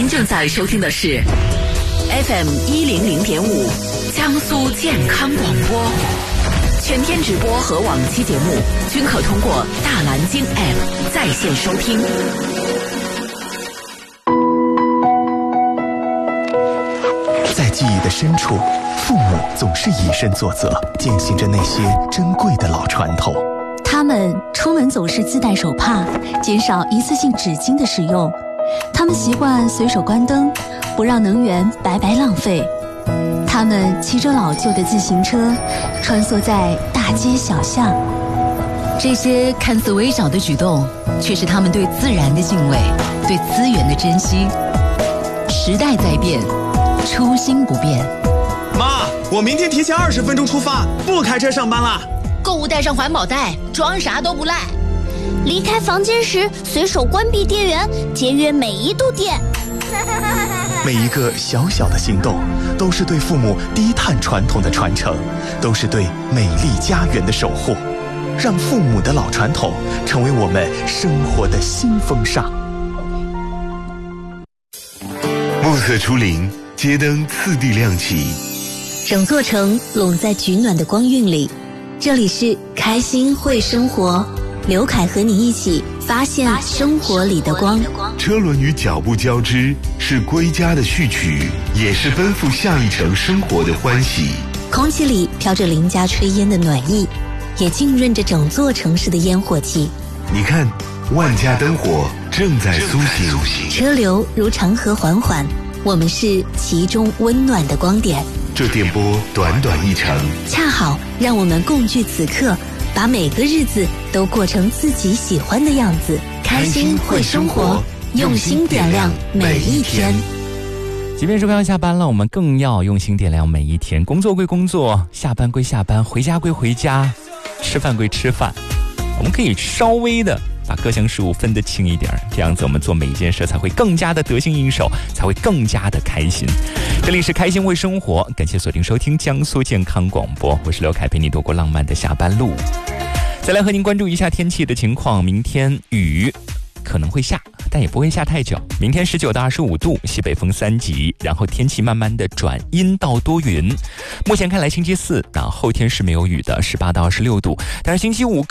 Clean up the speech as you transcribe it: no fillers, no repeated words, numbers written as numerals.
您正在收听的是 FM 100.5江苏健康广播，全天直播和往期节目均可通过大蓝鲸 App 在线收听。 在记忆的深处，父母总是以身作则，践行着那些珍贵的老传统。 他们出门总是自带手帕，减少一次性纸巾的使用。他们习惯随手关灯，不让能源白白浪费。他们骑着老旧的自行车，穿梭在大街小巷。 这些看似微小的举动，却是他们对自然的敬畏，对资源的珍惜。时代在变，初心不变。 妈，我明天提前20分钟出发，不开车上班啦。 购物带上环保袋，装啥都不赖。 离开房间时随手关闭电源，节约每一度电。 每一个小小的行动，都是对父母低碳传统的传承，都是对美丽家园的守护。让父母的老传统成为我们生活的新风尚。 暮色初临，街灯次第亮起， 整座城拢在取暖的光晕里。这里是开心会生活，刘凯和你一起发现生活里的光。 车轮与脚步交织，是归家的序曲，也是奔赴下一程生活的欢喜。 空气里飘着邻家炊烟的暖意，也浸润着整座城市的烟火气。 你看，万家灯火正在苏醒， 车流如长河缓缓，我们是其中温暖的光点。 这电波短短一程， 恰好让我们共聚此刻，把每个日子都过成自己喜欢的样子。开心会生活，用心点亮每一天。 即便是快要下班了，我们更要用心点亮每一天。工作归工作，下班归下班，回家归回家，吃饭归吃饭。我们可以稍微的把各项事物分得清一点，这样子我们做每一件事才会更加的得心应手，才会更加的开心。这里是开心会生活，感谢锁定收听江苏健康广播，我是刘凯，陪你度过浪漫的下班路。再来和您关注一下天气的情况，明天雨可能会下，但也不会下太久。明天19到25度，西北风3级，然后天气慢慢的转阴到多云。目前看来星期四，后天是没有雨的，18到26度，但是星期五